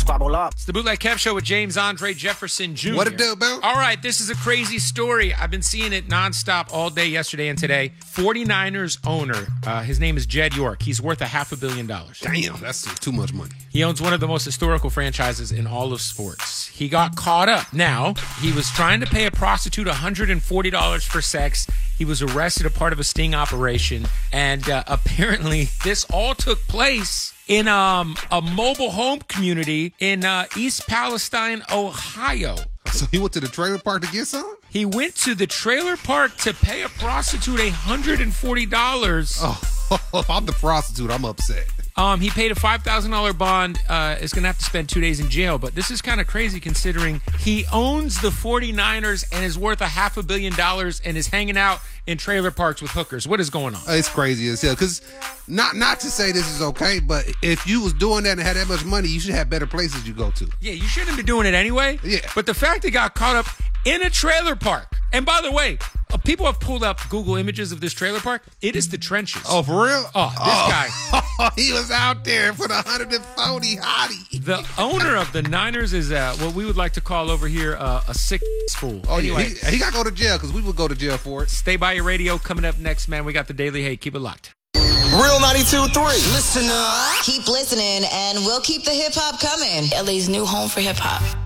squabble up. It's the Bootleg Kev Show with James Andre Jefferson Jr. What it do, Bill? All right, this is a crazy story. I've been seeing it nonstop all day yesterday and today. 49ers owner, his name is Jed York. He's worth $500 million. Damn, that's too much money. He owns one of the most historical franchises in all of sports. He got caught up. Now, he was trying to pay a prostitute $140 for sex. He was arrested, a part of a sting operation. And apparently, this all took place in a mobile home community in East Palestine, Ohio. So he went to the trailer park to get some? He went to the trailer park to pay a prostitute $140. Oh, if I'm the prostitute, I'm upset. He paid a $5,000 bond. Is going to have to spend 2 days in jail. But this is kind of crazy considering he owns the 49ers and is worth $500 million and is hanging out in trailer parks with hookers. What is going on? It's crazy as hell. Because not to say this is okay, but if you was doing that and had that much money, you should have better places you go to. Yeah, you shouldn't be doing it anyway. Yeah. But the fact he got caught up in a trailer park. And by the way, people have pulled up Google images of this trailer park. It is the trenches. Oh, for real? Oh, this guy. He was out there for the 140 hottie. The owner of the Niners is what we would like to call over here a sick fool. Oh, anyway, yeah. He got to go to jail because we would go to jail for it. Stay by your radio. Coming up next, man, we got the Daily Hate. Keep it locked. Real 92.3. Listen up. Keep listening, and we'll keep the hip hop coming. LA's new home for hip hop.